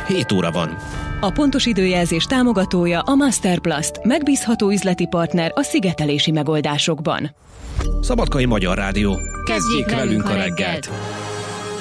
7 óra van. A pontos időjelzés támogatója a Masterplast, megbízható üzleti partner a szigetelési megoldásokban. Szabadkai Magyar Rádió. Kezdjék velünk a reggelt!